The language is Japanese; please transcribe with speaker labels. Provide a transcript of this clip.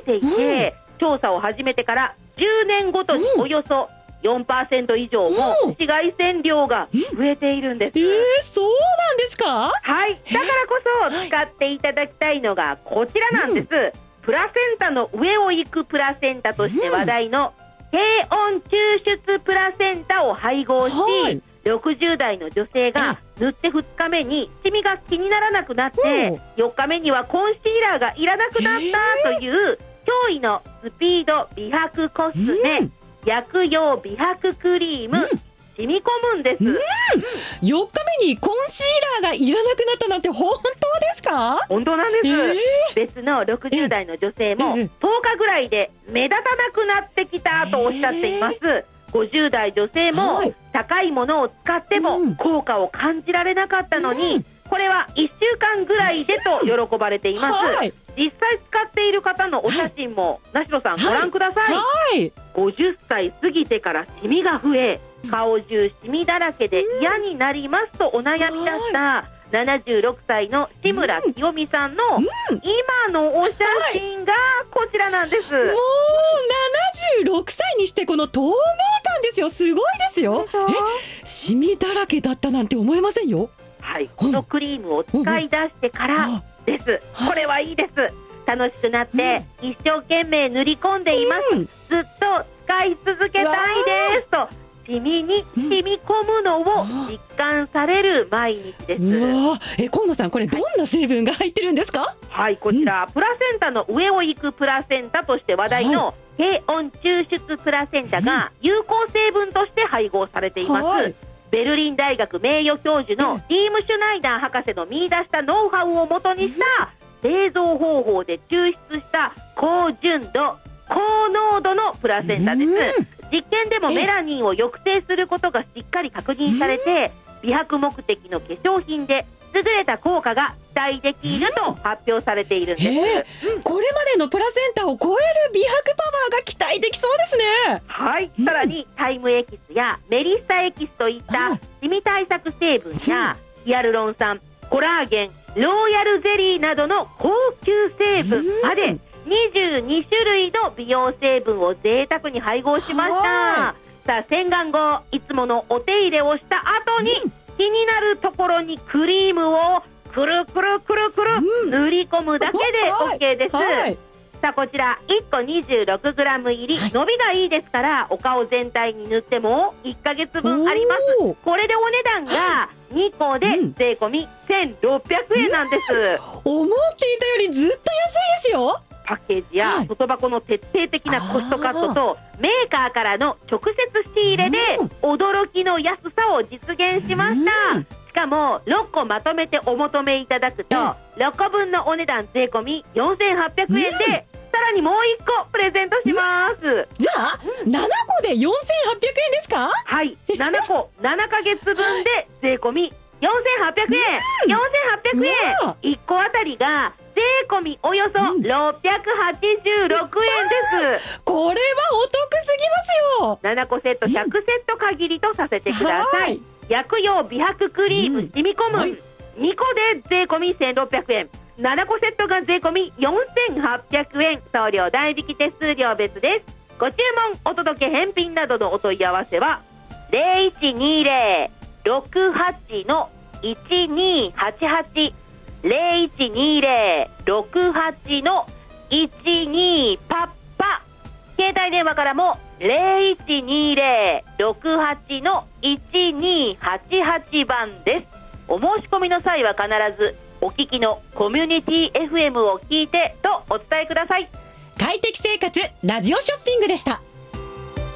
Speaker 1: ていて、調査を始めてから10年ごとにおよそ4% 以上も紫外線量が増えているんです。
Speaker 2: そうなんですか？
Speaker 1: はい、だからこそ使っていただきたいのがこちらなんです。プラセンタの上を行くプラセンタとして話題の低温抽出プラセンタを配合し、60代の女性が塗って2日目にシミが気にならなくなって、4日目にはコンシーラーがいらなくなったという驚異のスピード美白コスメ、薬用美白クリーム、染み込むんです。
Speaker 2: 4日目にコンシーラーがいらなくなったなんて本当ですか？
Speaker 1: 本当なんです。別の60代の女性も10日ぐらいで目立たなくなってきたとおっしゃっています。50代女性も高いものを使っても効果を感じられなかったのに、これは1週間ぐらいでと喜ばれています。実際使っている方のお写真も梨野さんご覧ください。50歳過ぎてからシミが増え、顔中シミだらけで嫌になりますとお悩みだした76歳の志村清美さんの今のお写真がこちらなんです。もう
Speaker 2: 76歳にしてこの透明感ですよ。すごいですよ。シミだらけだったなんて思えませんよ。
Speaker 1: はい、このクリームを使い出してからです。これはいいです。楽しくなって一生懸命塗り込んでいます。ずっと使い続けたいですとシミに染み込むのを実感される毎日です。
Speaker 2: 河野さん、これどんな成分が入ってるんですか？
Speaker 1: はい、こちら、プラセンタの上を行くプラセンタとして話題の低温抽出プラセンタが有効成分として配合されています。ベルリン大学名誉教授のリーム・シュナイダー博士の見出したノウハウをもとにした製造方法で抽出した高純度高濃度のプラセンタです。実験でもメラニンを抑制することがしっかり確認されて、美白目的の化粧品で優れた効果が期待できると発表されているんです。
Speaker 2: これまでのプラセンタを超える美白パワーが期待できそうですね。
Speaker 1: はい、さらにタイムエキスやメリッサエキスといったシミ対策成分やヒアルロン酸、コラーゲン、ローヤルゼリーなどの高級成分まで22種類の美容成分を贅沢に配合しました。さあ、洗顔後いつものお手入れをした後に気になるところにクリームをくるくるくるくる塗り込むだけで OK です。さあ、こちら1個 26g 入り、伸びがいいですからお顔全体に塗っても1ヶ月分あります。これでお値段が2個で税込み1600円なんです。
Speaker 2: 思っていたよりずっと安いですよ。
Speaker 1: パッケージや外箱の徹底的なコストカットとメーカーからの直接仕入れで驚きの安さを実現しました。しかも6個まとめてお求めいただくと6個分のお値段税込み4800円でさらにもう1個プレゼントします。
Speaker 2: じゃあ7個で4800円ですか？
Speaker 1: はい、7個7ヶ月分で税込み4800円、4800円、1個あたりが税込みおよそ686円です。
Speaker 2: これはお得すぎますよ。
Speaker 1: 7個セット100セット限りとさせてください。薬用美白クリーム染み込む、2個で税込み1600円、7個セットが税込み4800円、送料代引き手数料別です。ご注文お届け返品などのお問い合わせは 0120-68-1288 0120-68-12パッパ、携帯電話からも 0120-68-1288 番です。お申し込みの際は必ずお聞きのコミュニティ FM を聞いてとお伝えください。
Speaker 2: 快適生活ラジオショッピングでした。